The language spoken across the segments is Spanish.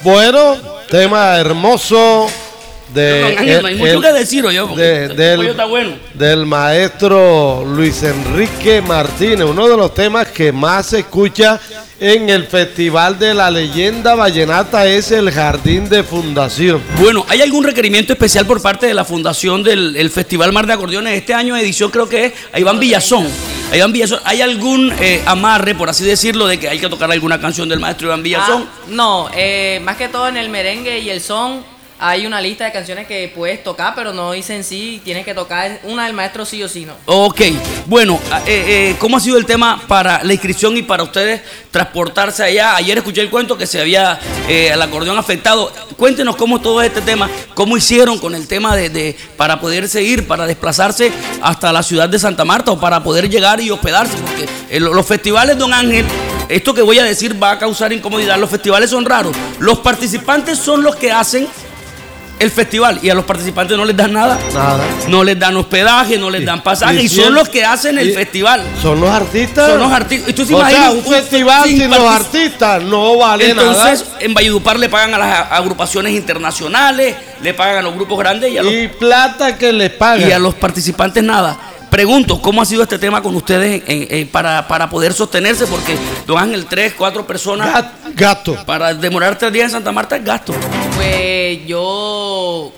Bueno, tema hermoso no hay mucho que decir, está bueno. Del maestro Luis Enrique Martínez, uno de los temas que más se escucha en el Festival de la Leyenda Vallenata es el Jardín de Fundación. Bueno, ¿hay algún requerimiento especial por parte de la Fundación del Festival Mar de Acordeones? Este año edición creo que es a Iván Villazón. ¿Hay algún amarre, por así decirlo, de que hay que tocar alguna canción del maestro Iván Villazón? No, más que todo en el merengue y el son hay una lista de canciones que puedes tocar, pero no dice en sí, tienes que tocar una del maestro sí o sí, ¿no? Ok, bueno, ¿cómo ha sido el tema para la inscripción y para ustedes transportarse allá? Ayer escuché el cuento que se había el acordeón afectado. Cuéntenos cómo todo este tema, cómo hicieron con el tema para poder seguir, para desplazarse hasta la ciudad de Santa Marta o para poder llegar y hospedarse, porque los festivales, don Ángel, esto que voy a decir va a causar incomodidad. Los festivales son raros. Los participantes son los que hacen el festival y a los participantes no les dan nada. No les dan hospedaje, no les dan pasaje y son los que hacen el festival. Son los artistas. Son los artistas. ¿Tú te imaginas un festival sin los artistas? No vale nada. Entonces, en Valledupar le pagan a las agrupaciones internacionales, le pagan a los grupos grandes y plata que les pagan. Y a los participantes nada. Pregunto, ¿cómo ha sido este tema con ustedes para poder sostenerse? Porque, don Ángel, 3, 4 personas. Gasto. Para demorar 3 días en Santa Marta es gasto. Pues yo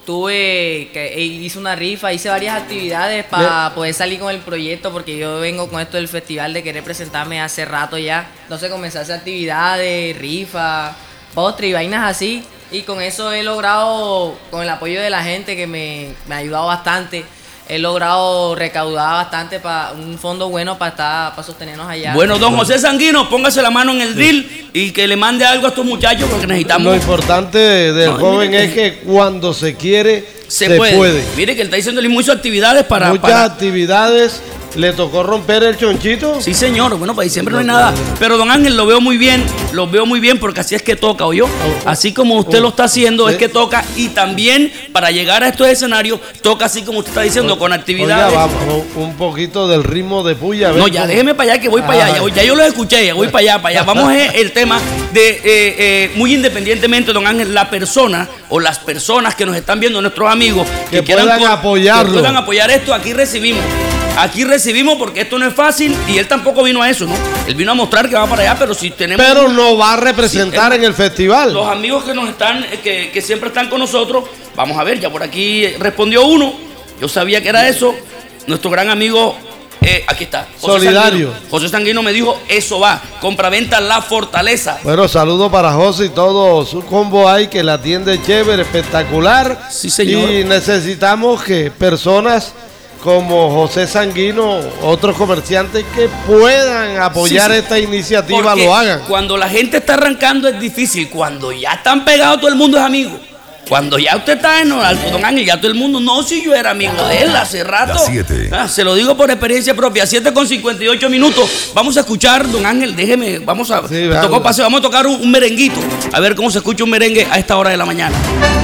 hice una rifa, hice varias actividades para poder salir con el proyecto, porque yo vengo con esto del festival de querer presentarme hace rato ya. Entonces comencé a hacer actividades, rifa, postre y vainas así. Y con eso he logrado, con el apoyo de la gente que me ha ayudado bastante, he logrado recaudar bastante para un fondo bueno para sostenernos allá. Bueno, don José Sanguino, póngase la mano en el drill y que le mande algo a estos muchachos porque necesitamos. Lo importante del joven es que cuando se quiere, se puede. Mire que él está diciendo que hizo actividades para. Muchas actividades. ¿Le tocó romper el chonchito? Sí, señor. Bueno, para diciembre no hay nada. Pero, don Ángel, lo veo muy bien porque así es que toca, ¿oyó? Así como usted lo está haciendo, es que toca. Y también, para llegar a estos escenarios, toca así como usted está diciendo, con actividades. Oiga, vamos, un poquito del ritmo de puya. No, ya déjeme para allá, que voy para allá. Ya yo lo escuché, ya voy para allá. Vamos a el tema de, muy independientemente, don Ángel, la persona o las personas que nos están viendo, nuestros amigos, que puedan apoyarlo. Que puedan apoyar esto, aquí recibimos porque esto no es fácil y él tampoco vino a eso, ¿no? Él vino a mostrar que va para allá, pero si tenemos... Pero no va a representar en el festival. Los amigos que nos están, que siempre están con nosotros, vamos a ver, ya por aquí respondió uno, yo sabía que era eso, nuestro gran amigo, aquí está. Solidario. José Sanguino me dijo, eso va, compraventa La Fortaleza. Bueno, saludos para José y todo su combo ahí que la atiende chévere, espectacular. Sí, señor. Y necesitamos que personas como José Sanguino, otros comerciantes que puedan apoyar esta iniciativa, porque lo hagan. Cuando la gente está arrancando es difícil, cuando ya están pegados todo el mundo es amigo. Cuando ya usted está en Alto, don Ángel, ya todo el mundo, no, si yo era amigo de él hace rato. Se lo digo por experiencia propia, 7:58. Vamos a escuchar, don Ángel, déjeme, vamos a tocar un merenguito, a ver cómo se escucha un merengue a esta hora de la mañana.